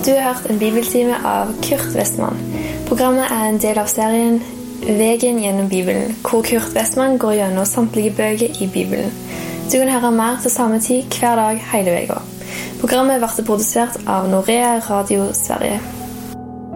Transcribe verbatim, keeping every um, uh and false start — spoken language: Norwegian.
Du har hørt en bibeltime av Kurt Westman. Programmet er en del av serien Vegen gjennom Bibelen, hvor Kurt Westman går gjennom samtlige bøker i Bibelen. Du kan høre mer til samme tid hver dag hele vegen. Programmet ble produsert av Norea Radio Sverige.